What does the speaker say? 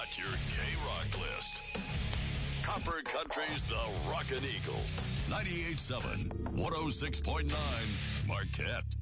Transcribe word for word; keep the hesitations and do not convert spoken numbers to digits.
What's your K-Rock list? Copper Country's The Rockin' Eagle. ninety-eight point seven, one oh six point nine, Marquette.